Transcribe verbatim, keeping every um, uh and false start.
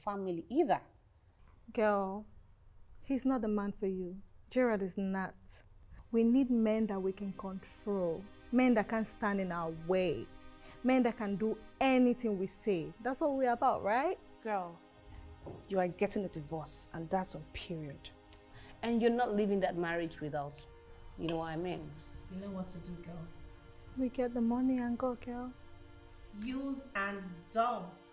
family either. Girl, he's not the man for you. Gerard is not. We need men that we can control. Men that can stand in our way. Men that can do anything we say. That's what we're about, right? Girl, you are getting a divorce and that's on period. And you're not leaving that marriage without, you know what I mean? You know what to do, girl. We get the money and go, girl. Use and done.